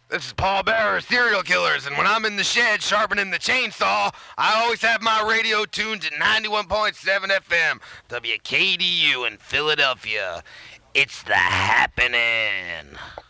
This is Paul Bearer, Serial Killers, and when I'm in the shed sharpening the chainsaw, I always have my radio tuned to 91.7 FM, WKDU in Philadelphia. It's the happening.